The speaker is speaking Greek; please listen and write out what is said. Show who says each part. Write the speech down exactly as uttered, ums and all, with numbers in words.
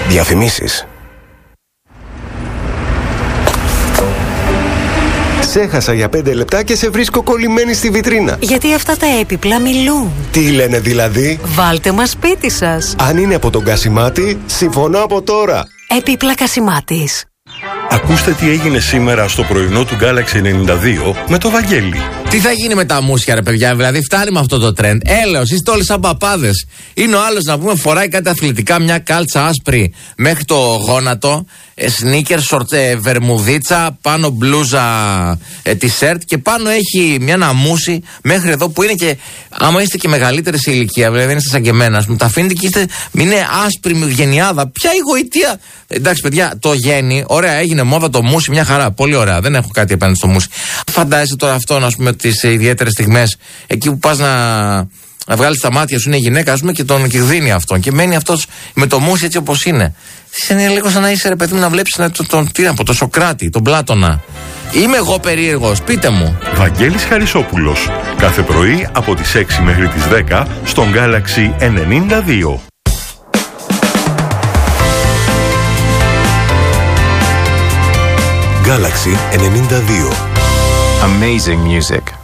Speaker 1: Διαφημίσεις. Σε έχασα για πέντε λεπτά και σε βρίσκω κολλημένη στη βιτρίνα.
Speaker 2: Γιατί αυτά τα έπιπλα μιλούν.
Speaker 1: Τι λένε δηλαδή?
Speaker 2: Βάλτε μας σπίτι σας.
Speaker 1: Αν είναι από τον Κασιμάτη, συμφωνώ από τώρα.
Speaker 2: Έπιπλα Κασιμάτης.
Speaker 3: Ακούστε τι έγινε σήμερα στο πρωινό του Galaxy ενενήντα δύο με το Βαγγέλη.
Speaker 4: Τι θα γίνει με τα μουσια, ρε παιδιά, δηλαδή φτάνει με αυτό το trend. Έλεος, είστε όλοι σαν παπάδες. Είναι ο άλλος να πούμε φοράει κάτι αθλητικά, μια κάλτσα άσπρη μέχρι το γόνατο, σνίκερ, σορτ, βερμουδίτσα, πάνω μπλούζα, ε, t-shirt και πάνω έχει μια ναμούση μέχρι εδώ που είναι και, άμα είστε και μεγαλύτεροι σε ηλικία, δηλαδή δεν είστε σαν και εμένα, μου τα αφήνετε και είστε, είναι άσπρη γενιάδα. Ποια η γοητεία. Εντάξει, παιδιά, το γέννη, ωραία, έγινε μόδα το μουσι, μια χαρά, πολύ ωραία, δεν έχω κάτι απέναντι στο μουσι. Φαντάζεσαι τώρα αυτό, α πούμε, τις ιδιαίτερες στιγμές, εκεί που πας να, να βγάλεις τα μάτια σου, είναι γυναίκα, ας πούμε, και τον και δίνει αυτόν. Και μένει αυτός με το μουσι έτσι όπως είναι. Είναι λίγο σαν να είσαι, ρε παιδί μου, να βλέπεις τον, τον, τι να πω, τον Σοκράτη, τον Πλάτωνα. Είμαι εγώ περίεργος, πείτε μου.
Speaker 3: Βαγγέλης Χαρισόπουλος. Κάθε πρωί από τις έξι μέχρι τις δέκα στον Galaxy ενενήντα δύο.
Speaker 1: Galaxy ενενήντα δύο.
Speaker 5: Amazing music.